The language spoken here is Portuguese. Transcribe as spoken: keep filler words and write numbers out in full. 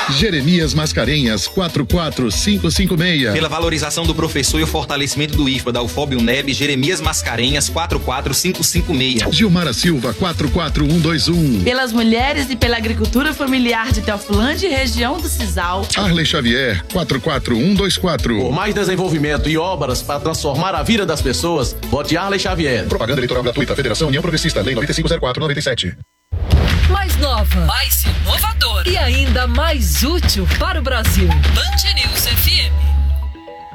Jeremias Mascarenhas, quatro quatro cinco cinco seis. Pela valorização do professor e o fortalecimento do I F A da U F O B e UNEB, Jeremias Mascarenhas, quatro quatro cinco cinco seis. Gilmara Silva, quatro quatro um dois um. Pelas mulheres e pela agricultura familiar de Teoflândia e região do Cisal, Arley Xavier, quatro quatro um dois quatro. Por mais desenvolvimento e obras para transformar a vida das pessoas, vote Arley Xavier. Propaganda eleitoral gratuita, Federação União Progressista, Lei nove cinco zero quatro noventa e sete. Mais nova, mais inovadora e ainda mais útil para o Brasil. Band News F M.